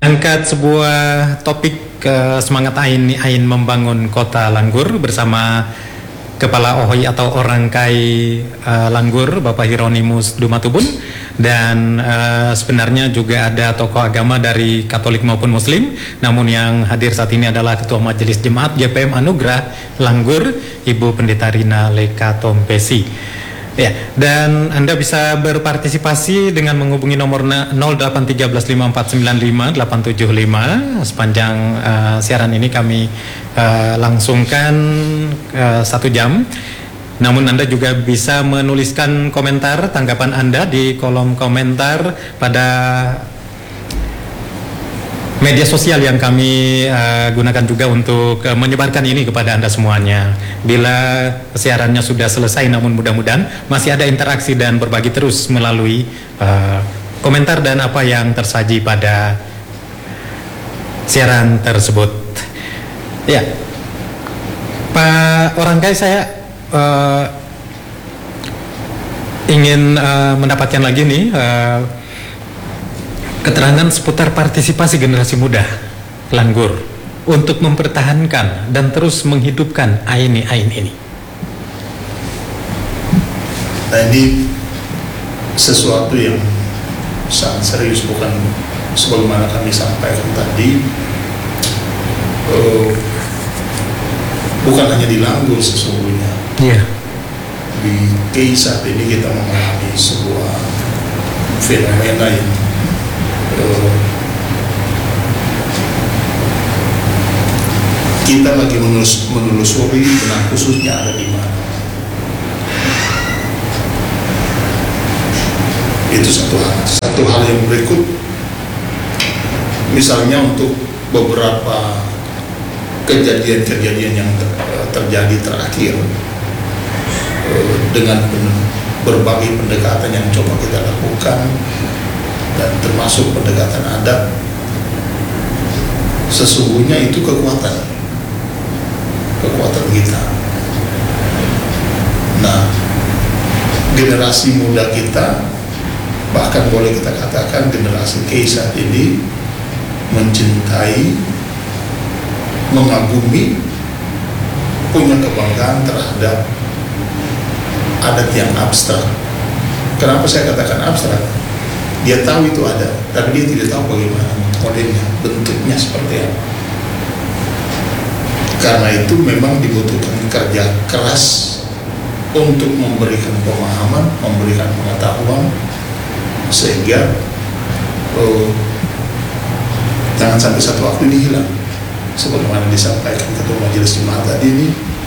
angkat sebuah topik semangat Ain membangun kota Langgur bersama Kepala OHI atau Orangkai Langgur, Bapak Hieronymus Dumatubun, dan sebenarnya juga ada tokoh agama dari Katolik maupun Muslim. Namun yang hadir saat ini adalah Ketua Majelis Jemaat GPM Anugerah Langgur, Ibu Pendeta Rina Leka Tompesi. Ya, dan Anda bisa berpartisipasi dengan menghubungi nomor 08135495 875. Sepanjang siaran ini kami langsungkan 1 jam. Namun Anda juga bisa menuliskan komentar tanggapan Anda di kolom komentar pada media sosial yang kami gunakan juga untuk menyebarkan ini kepada Anda semuanya. Bila siarannya sudah selesai, namun mudah-mudahan masih ada interaksi dan berbagi terus melalui komentar dan apa yang tersaji pada siaran tersebut. Ya, Pak Orangkai, saya ingin mendapatkan lagi nih keterangan seputar partisipasi generasi muda Langgur untuk mempertahankan dan terus menghidupkan Ain ini. Nah, ini sesuatu yang sangat serius, bukan sebagaimana kami sampaikan tadi, bukan hanya di Langgur sesungguhnya. Iya. Di KEI saat ini kita mengalami sebuah fenomena yang kita lagi menelusuri benang khususnya ada di mana. Itu satu hal yang berikut. Misalnya untuk beberapa kejadian-kejadian yang terjadi terakhir, dengan berbagai pendekatan yang coba kita lakukan, dan termasuk pendekatan adat, sesungguhnya itu kekuatan kita. Nah, generasi muda kita, bahkan boleh kita katakan generasi KEI saat ini, mencintai, mengagumi, punya kebanggaan terhadap adat yang abstrak. Kenapa saya katakan abstrak? Dia tahu itu ada, tapi dia tidak tahu bagaimana modelnya, bentuknya seperti apa. Karena itu memang dibutuhkan kerja keras untuk memberikan pemahaman, memberikan pengetahuan, sehingga jangan sampai satu waktu ini hilang. Sebagaimana disampaikan Ketua Majelis Jemaat tadi ini,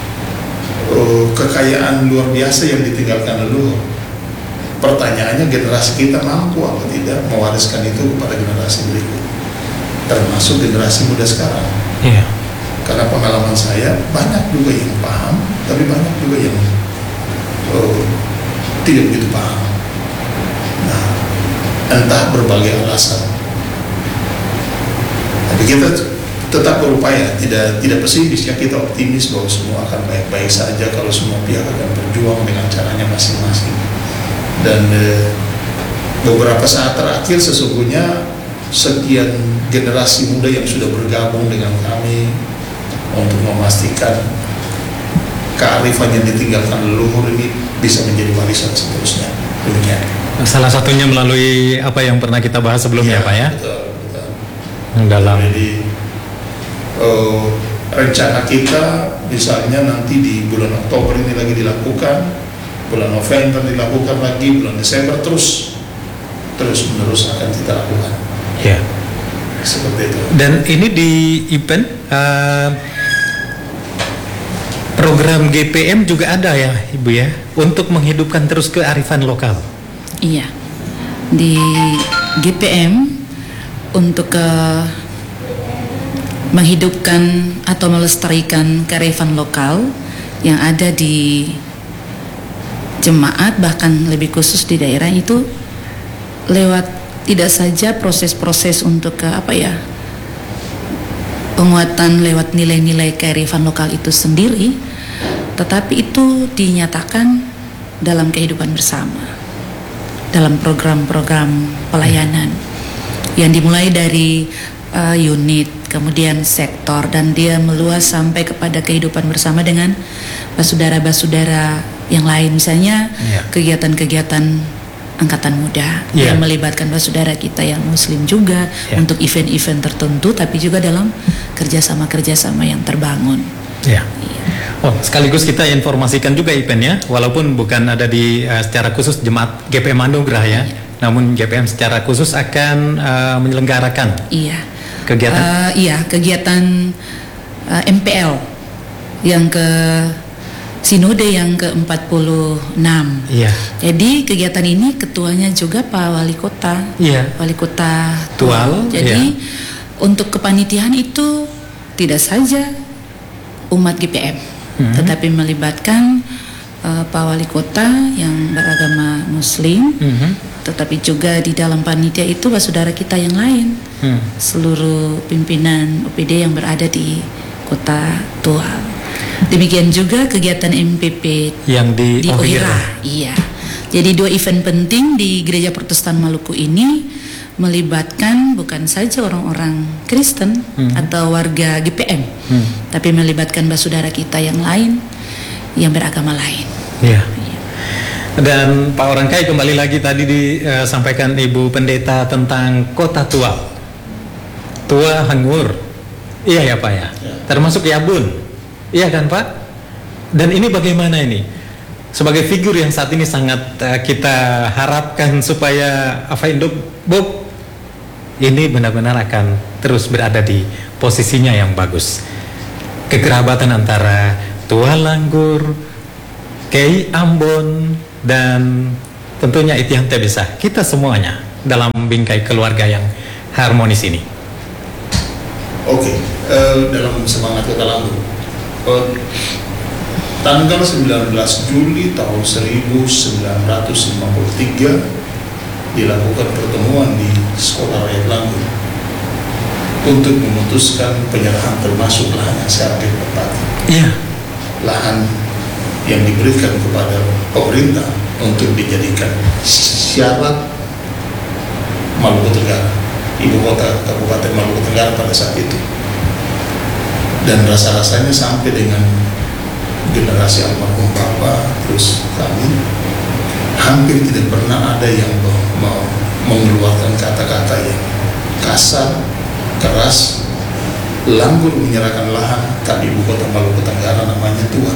kekayaan luar biasa yang ditinggalkan leluhur. Pertanyaannya, generasi kita mampu atau tidak mewariskan itu kepada generasi berikut, termasuk generasi muda sekarang. Iya. Karena pengalaman saya, banyak juga yang paham, tapi banyak juga yang tidak begitu paham. Nah, entah berbagai alasan. Tapi kita tetap berupaya, tidak pesimis ya, kita optimis bahwa semua akan baik-baik saja kalau semua pihak akan berjuang dengan caranya masing-masing. Dan beberapa saat terakhir sesungguhnya sekian generasi muda yang sudah bergabung dengan kami untuk memastikan kearifan yang ditinggalkan leluhur ini bisa menjadi warisan seterusnya. Demikian. Salah satunya melalui apa yang pernah kita bahas sebelumnya, ya, Pak ya. Betul. Dalam. Jadi rencana kita misalnya nanti di bulan Oktober ini lagi dilakukan, bulan November dilakukan lagi, bulan Desember terus menerus akan kita lakukan. Ya. Seperti itu. Dan ini di event program GPM juga ada ya, Ibu ya, untuk menghidupkan terus kearifan lokal. Iya. Di GPM untuk menghidupkan atau melestarikan kearifan lokal yang ada di jemaat, bahkan lebih khusus di daerah itu, lewat tidak saja proses-proses untuk penguatan lewat nilai-nilai kearifan lokal itu sendiri, tetapi itu dinyatakan dalam kehidupan bersama, dalam program-program pelayanan yang dimulai dari unit, kemudian sektor, dan dia meluas sampai kepada kehidupan bersama dengan saudara-saudara yang lain. Misalnya kegiatan-kegiatan angkatan muda yang melibatkan saudara kita yang muslim juga untuk event-event tertentu, tapi juga dalam kerjasama-kerjasama yang terbangun. Oh, sekaligus kita informasikan juga event ya, walaupun bukan ada di secara khusus jemaat GPM Anugerah ya, namun GPM secara khusus akan menyelenggarakan kegiatan. Kegiatan MPL yang ke Sinode yang ke-46. Jadi kegiatan ini ketuanya juga Pak Wali Kota. Wali Kota Tual. Jadi untuk kepanitiaan itu tidak saja umat GPM, tetapi melibatkan Pak Wali Kota yang beragama Muslim, tetapi juga di dalam panitia itu saudara kita yang lain, seluruh pimpinan OPD yang berada di Kota Tual. Demikian juga kegiatan MPP yang di Ohira. Jadi 2 event penting di Gereja Protestan Maluku ini melibatkan bukan saja orang-orang Kristen atau warga GPM, tapi melibatkan saudara kita yang lain yang beragama lain. Dan Pak Orangkai, kembali lagi tadi disampaikan Ibu Pendeta tentang Kota Tua Hanggur. Iya ya Pak ya, termasuk Yabun. Iya kan Pak? Dan ini bagaimana ini? Sebagai figur yang saat ini sangat kita harapkan supaya Bob ini benar-benar akan terus berada di posisinya yang bagus. Kekerabatan antara Tua Langgur, Kei Ambon, dan tentunya Itian Tebesa, kita semuanya dalam bingkai keluarga yang harmonis ini. Dalam semangat Kota Langgur, tanggal 19 Juli tahun 1953 dilakukan pertemuan di Sekolah Rakyat Langgur untuk memutuskan penyerahan termasuk lahan yang secara berpati. Lahan yang diberikan kepada pemerintah untuk dijadikan syarat Maluku Tenggara, ibu kota Kabupaten Maluku Tenggara pada saat itu. Dan rasa-rasanya sampai dengan generasi almarhum Bapak terus kami hampir tidak pernah ada yang mengeluarkan kata-kata yang kasar, keras. Langgur menyerahkan lahan, tapi ibu kota Maluku Tenggara namanya Tua.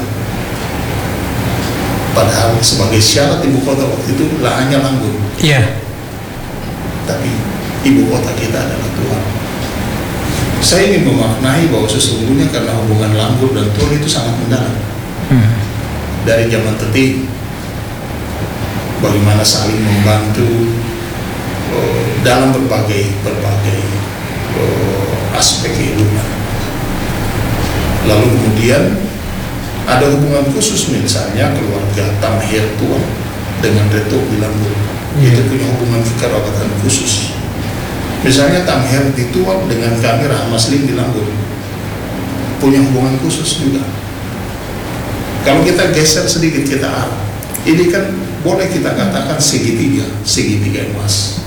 Padahal sebagai syarat ibu kota waktu itu lahannya Langgur. Tapi ibu kota kita adalah Tua. Saya ingin memaknai bahwa sesungguhnya karena hubungan Langgur dan Tua itu sangat mendalam. Dari zaman Teti, bagaimana saling membantu dalam berbagai aspek kehidupan. Lalu kemudian ada hubungan khusus, misalnya keluarga Tamher Tua dengan Retuk di Langgur. Itu punya hubungan kekerabatan khusus. Misalnya Tamher di Tua dengan kami Rahmaslim di Langgur punya hubungan khusus juga. Kalau kita geser sedikit kita arah, ini kan boleh kita katakan segitiga emas.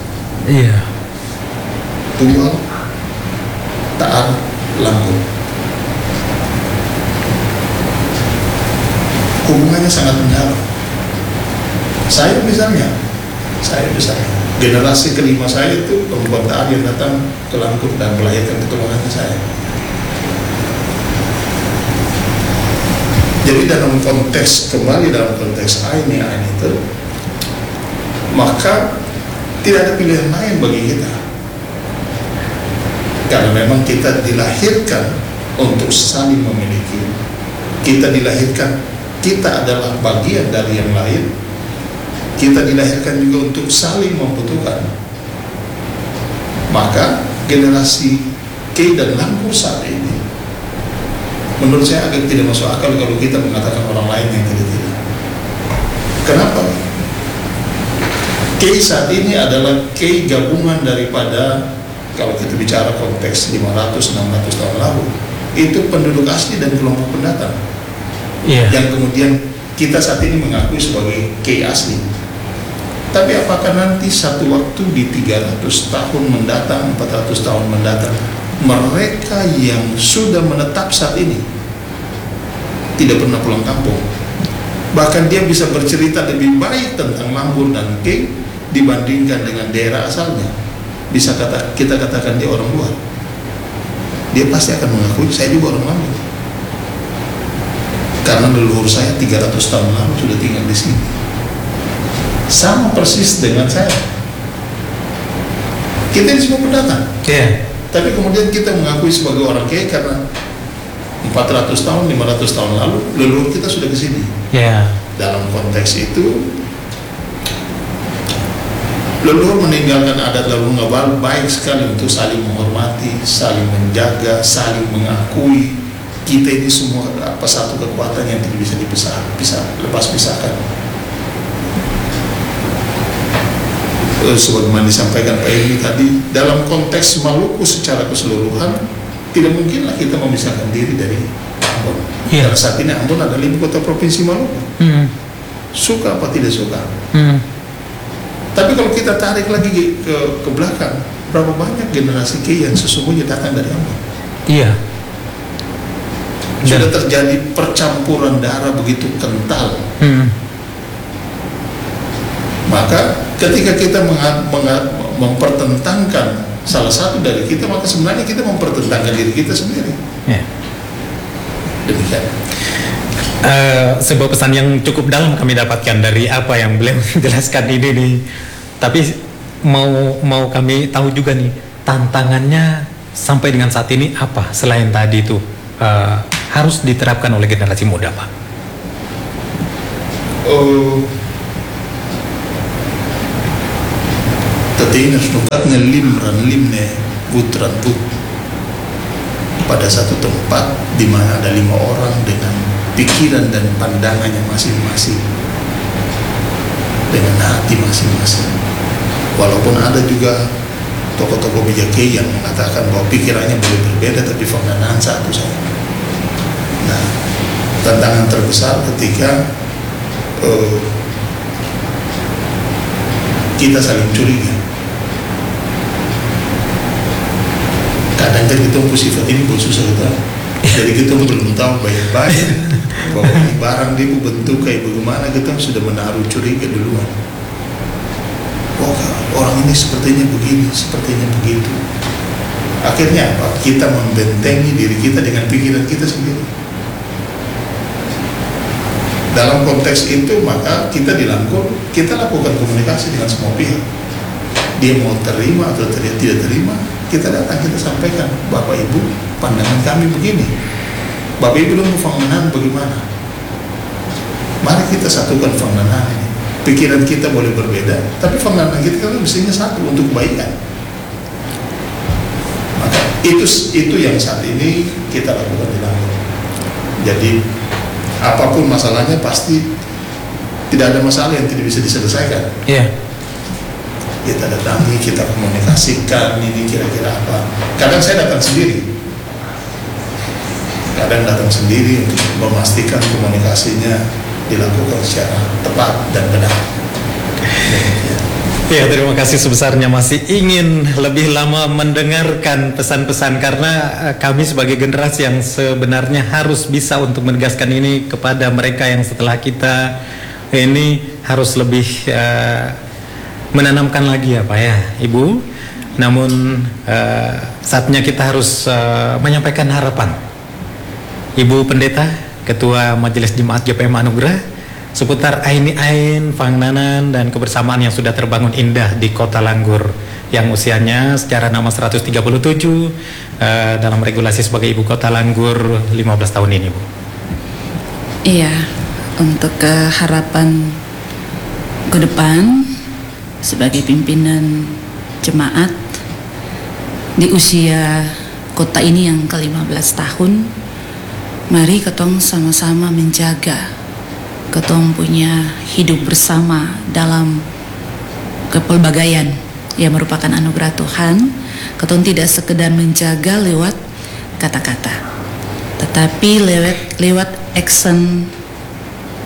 Tua, Taar, Langgur. Hubungannya sangat mendalam. Saya misalnya generasi kelima saya itu perempuan Taar yang datang ke Langgur dan melahirkan keturunan saya. Jadi dalam konteks Ain itu, maka tidak ada pilihan lain bagi kita. Karena memang kita dilahirkan untuk saling memiliki. Kita dilahirkan, kita adalah bagian dari yang lain. Kita dilahirkan juga untuk saling membutuhkan. Maka generasi Kei dan Langgur saat ini, menurut saya agak tidak masuk akal kalau kita mengatakan orang lain yang tidak. Kenapa? Kei saat ini adalah Kei gabungan daripada, kalau kita bicara konteks 500-600 tahun lalu, itu penduduk asli dan kelompok pendatang. Yang kemudian kita saat ini mengakui sebagai Kei asli. Tapi apakah nanti satu waktu di 300 tahun mendatang, 400 tahun mendatang, mereka yang sudah menetap saat ini tidak pernah pulang kampung, bahkan dia bisa bercerita lebih baik tentang Langgur dan Keng dibandingkan dengan daerah asalnya, kita katakan dia orang luar, dia pasti akan mengakui saya juga orang Langgur, karena leluhur saya 300 tahun lalu sudah tinggal di sini. Sama persis dengan saya. Kita ini semua pendatang. Tapi kemudian kita mengakui sebagai orang kaya karena 400 tahun, 500 tahun lalu leluhur kita sudah ke sini. Dalam konteks itu, leluhur meninggalkan adat lalu ngabal baik sekali untuk saling menghormati, saling menjaga, saling mengakui. Kita ini semua satu kekuatan yang tidak bisa lepas-pisahkan. Sebagaimana disampaikan Pak Edi tadi, dalam konteks Maluku secara keseluruhan tidak mungkinlah kita memisahkan diri dari Ambon. Karena saat ini Ambon adalah ibu kota provinsi Maluku. Suka apa tidak suka. Tapi kalau kita tarik lagi ke belakang, berapa banyak generasi yang sesungguhnya datang dari Ambon? Sudah terjadi percampuran darah begitu kental. Maka ketika kita mempertentangkan salah satu dari kita, maka sebenarnya kita mempertentangkan diri kita sendiri. Demikian. Sebuah pesan yang cukup dalam kami dapatkan dari apa yang beliau jelaskan ini nih. Tapi mau kami tahu juga nih, tantangannya sampai dengan saat ini apa selain tadi itu harus diterapkan oleh generasi muda, Pak? Tetinas nukatnya limne putran put pada satu tempat di mana ada 5 orang dengan pikiran dan pandangannya masing-masing, dengan hati masing-masing. Walaupun ada juga tokoh-tokoh bijakei yang mengatakan bahwa pikirannya boleh berbeda tapi fakta satu saja. Nah, tantangan terbesar ketika kita saling curiga. Kadang kan kita sifat ini buat susah kita. Jadi kita belum tahu baik-baik bahwa barang dia bentuk kayak bagaimana, kita sudah menaruh curiga duluan. Oh, orang ini sepertinya begini, sepertinya begitu. Akhirnya apa? Kita membentengi diri kita dengan pikiran kita sendiri. Dalam konteks itu maka kita di Langgur, kita lakukan komunikasi dengan semua pihak. Dia mau terima atau tidak terima, kita datang, kita sampaikan, Bapak Ibu, pandangan kami begini. Bapak Ibu mau Fangnanan bagaimana? Mari kita satukan Fangnanan ini. Pikiran kita boleh berbeda, tapi Fangnanan kita kan mestinya satu untuk kebaikan. Maka itu yang saat ini kita lakukan di Langgur. Jadi apapun masalahnya pasti tidak ada masalah yang tidak bisa diselesaikan. Kita datangi, kita komunikasikan ini kira-kira apa. Kadang saya datang sendiri, kadang datang sendiri untuk memastikan komunikasinya dilakukan secara tepat dan benar. Ya, terima kasih sebesarnya, masih ingin lebih lama mendengarkan pesan-pesan karena kami sebagai generasi yang sebenarnya harus bisa untuk menegaskan ini kepada mereka yang setelah kita ini harus lebih menanamkan lagi ya Pak ya Ibu. Namun saatnya kita harus menyampaikan harapan. Ibu Pendeta, Ketua Majelis Jemaat GPM Anugerah, seputar Ain Fangnanan dan kebersamaan yang sudah terbangun indah di Kota Langgur yang usianya secara nama 137 dalam regulasi sebagai Ibu Kota Langgur 15 tahun ini, Bu. Iya, untuk harapan ke depan sebagai pimpinan jemaat di usia kota ini yang ke-15 tahun, mari ketong sama-sama menjaga ketong punya hidup bersama dalam kepelbagaian yang merupakan anugerah Tuhan. Ketong tidak sekedar menjaga lewat kata-kata, tetapi lewat action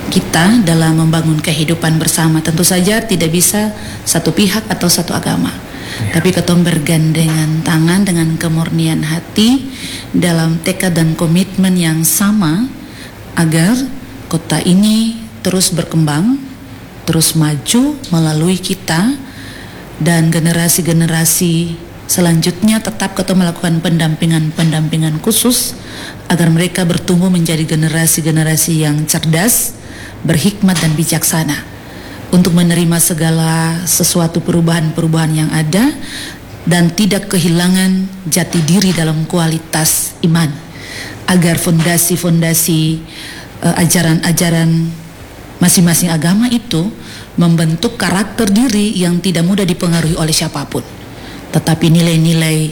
kita dalam membangun kehidupan bersama. Tentu saja tidak bisa satu pihak atau satu agama, tapi ketong bergandengan tangan dengan kemurnian hati dalam tekad dan komitmen yang sama agar kota ini terus berkembang, terus maju melalui kita, dan generasi-generasi selanjutnya tetap ketong melakukan pendampingan khusus agar mereka bertumbuh menjadi generasi-generasi yang cerdas, berhikmat dan bijaksana untuk menerima segala sesuatu perubahan-perubahan yang ada dan tidak kehilangan jati diri dalam kualitas iman, agar fondasi-fondasi ajaran-ajaran masing-masing agama itu membentuk karakter diri yang tidak mudah dipengaruhi oleh siapapun, tetapi nilai-nilai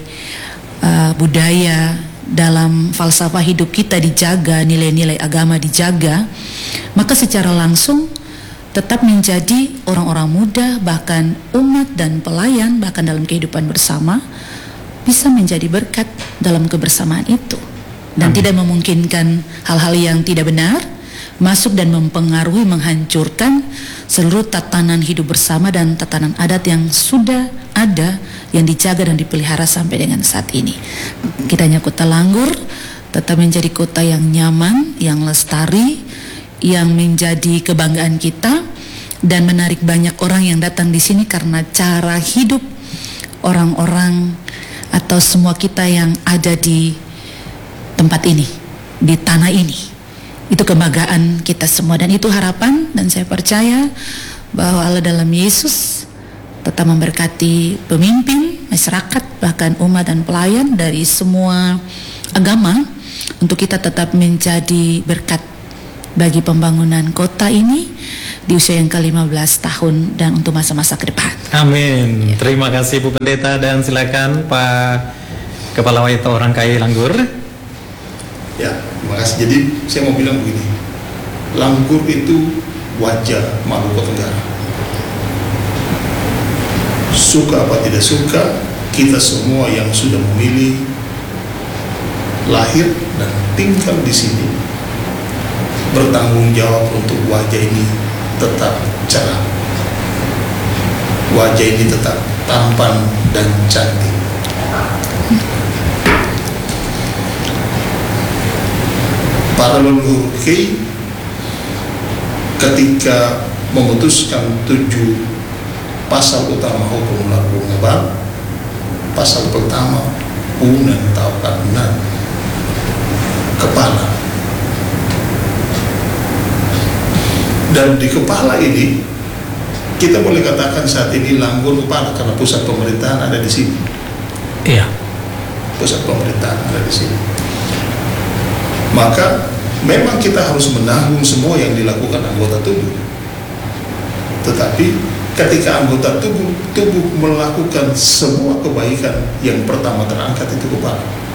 budaya dalam falsafah hidup kita dijaga, nilai-nilai agama dijaga, maka secara langsung tetap menjadi orang-orang muda, bahkan umat dan pelayan, bahkan dalam kehidupan bersama bisa menjadi berkat dalam kebersamaan itu, dan tidak memungkinkan hal-hal yang tidak benar masuk dan mempengaruhi, menghancurkan seluruh tatanan hidup bersama dan tatanan adat yang sudah ada, yang dijaga dan dipelihara sampai dengan saat ini. Kiranya Kota Langgur tetap menjadi kota yang nyaman, yang lestari, yang menjadi kebanggaan kita dan menarik banyak orang yang datang di sini karena cara hidup orang-orang atau semua kita yang ada di tempat ini, di tanah ini. Itu kebanggaan kita semua, dan itu harapan, dan saya percaya bahwa Allah dalam Yesus tetap memberkati pemimpin, masyarakat, bahkan umat dan pelayan dari semua agama untuk kita tetap menjadi berkat bagi pembangunan kota ini di usia yang ke-15 tahun dan untuk masa-masa ke depan. Amin. Terima kasih Bu Pendeta, dan silakan Pak Kepala Waita Orangkai Langgur. Ya, terima kasih. Jadi saya mau bilang begini, Langgur itu wajah Maluku Tenggara. Suka apa tidak suka, kita semua yang sudah memilih lahir dan tinggal di sini bertanggung jawab untuk wajah ini tetap cerah, wajah ini tetap tampan dan cantik. Para leluhur Kei ketika memutuskan 7 pasal utama hukum laku ngebal, pasal pertama unan atau kadunan kepala, dan di kepala ini kita boleh katakan saat ini Langgur kepala karena pusat pemerintahan ada di sini. Iya. Pusat pemerintahan ada di sini. Maka memang kita harus menanggung semua yang dilakukan anggota tubuh. Tetapi ketika anggota tubuh melakukan semua kebaikan, yang pertama terangkat itu kepala.